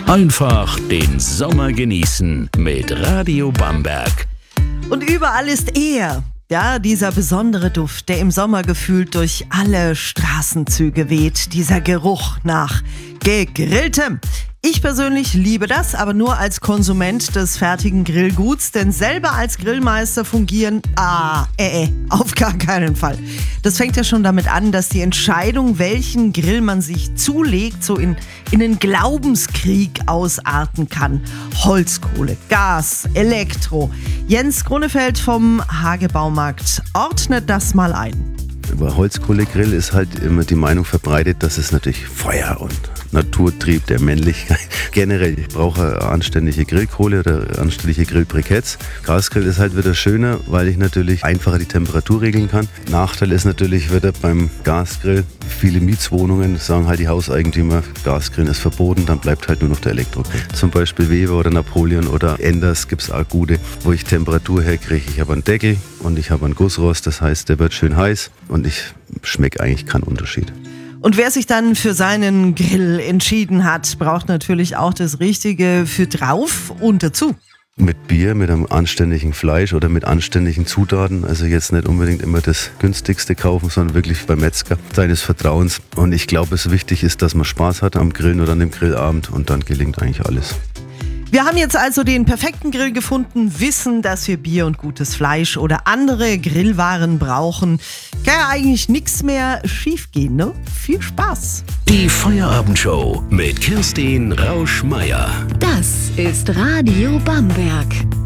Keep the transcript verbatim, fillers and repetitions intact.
Einfach den Sommer genießen mit Radio Bamberg. Und überall ist er. Ja, dieser besondere Duft, der im Sommer gefühlt durch alle Straßenzüge weht. Dieser Geruch nach gegrilltem. Ich persönlich liebe das, aber nur als Konsument des fertigen Grillguts, denn selber als Grillmeister fungieren, ah, äh, äh, auf gar keinen Fall. Das fängt ja schon damit an, dass die Entscheidung, welchen Grill man sich zulegt, so in, in einen Glaubenskrieg ausarten kann. Holzkohle, Gas, Elektro. Jens Grunefeld vom Hage-Baumarkt ordnet das mal ein. Über Holzkohlegrill ist halt immer die Meinung verbreitet, dass es natürlich Feuer und Naturtrieb der Männlichkeit. Generell brauche ich eine anständige Grillkohle oder anständige Grillbriketts. Gasgrill ist halt wieder schöner, weil ich natürlich einfacher die Temperatur regeln kann. Nachteil ist natürlich wieder beim Gasgrill, viele Mietswohnungen sagen halt die Hauseigentümer, Gasgrill ist verboten, dann bleibt halt nur noch der Elektrogrill. Zum Beispiel Weber oder Napoleon oder Enders gibt es auch gute, wo ich Temperatur herkriege. Ich habe einen Deckel und ich habe einen Gussrost, das heißt, der wird schön heiß und ich schmecke eigentlich keinen Unterschied. Und wer sich dann für seinen Grill entschieden hat, braucht natürlich auch das Richtige für drauf und dazu. Mit Bier, mit einem anständigen Fleisch oder mit anständigen Zutaten. Also jetzt nicht unbedingt immer das günstigste kaufen, sondern wirklich beim Metzger seines Vertrauens. Und ich glaube, es wichtig ist, dass man Spaß hat am Grillen oder an dem Grillabend und dann gelingt eigentlich alles. Wir haben jetzt also den perfekten Grill gefunden, wissen, dass wir Bier und gutes Fleisch oder andere Grillwaren brauchen. Kann ja eigentlich nichts mehr schiefgehen, ne? Viel Spaß! Die Feierabendshow mit Kirstin Rausch-Meyer. Das ist Radio Bamberg.